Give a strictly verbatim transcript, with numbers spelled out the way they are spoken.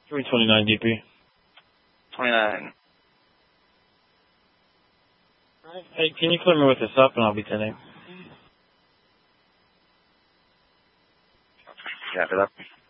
three twenty-nine D P. twenty-nine. Alright, hey, can you clear me with this up and I'll be ten eight? Wrap it up.